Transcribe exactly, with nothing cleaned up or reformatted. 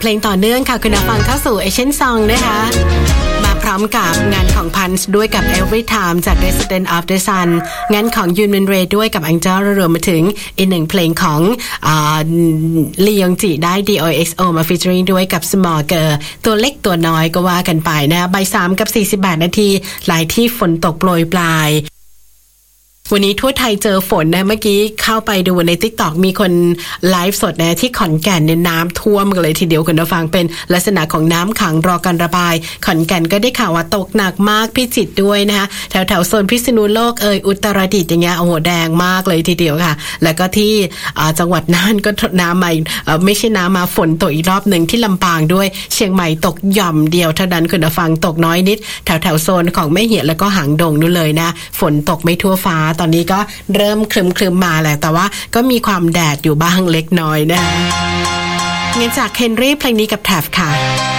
เพลงต่อเนื่องค่ะคุณผู้ฟังเข้าสู่ Asian Song นะคะมาพร้อมกับงานของ Punch ด้วยกับ Every Time จาก Resident of the Sun งานของ Yoon Min Rae ด้วยกับ Angel รวมมาถึงอีกหนึ่งเพลงของลียงจิได้ ดี โอ เอ็กซ์ โอ มา featuring ด้วยกับ Small Girl ตัวเล็กตัวน้อยก็ว่ากันไปนะบ่ายสามกับสี่สิบแปดนาทีหลายที่ฝนตกโปรยปลายวันนี้ทั่วไทยเจอฝนนะเมื่อกี้เข้าไปดูใน TikTok มีคนไลฟ์สดนะที่ขอนแก่นเนี่ยน้ำท่วมกันเลยทีเดียวคุณผู้ฟังเป็นลักษณะของน้ำขังรอการระบายขอนแก่นก็ได้ข่าวว่าตกหนักมากพิจิตรด้วยนะคะแถวๆโซนพิษณุโลกเอ่ยอุตรดิตถ์อย่างเงี้ยโอ้โหแดงมากเลยทีเดียวค่ะแล้วก็ที่จังหวัดน่านก็น้ำใหม่ไม่ใช่น้ำมาฝนตกอีกรอบนึงที่ลำปางด้วยเชียงใหม่ตกหย่อมเดียวเท่านั้นคุณผู้ฟังตกน้อยนิดแถวๆโซนของแม่เหี่ยแล้วก็หางดงนู่นเลยนะฝนตกไม่ทั่วฟ้าตอนนี้ก็เริ่มครึมๆมาแหละแต่ว่าก็มีความแดดอยู่บ้างเล็กน้อยนะงั้นจากเฮนรี่เพลงนี้กับแท็บค่ะ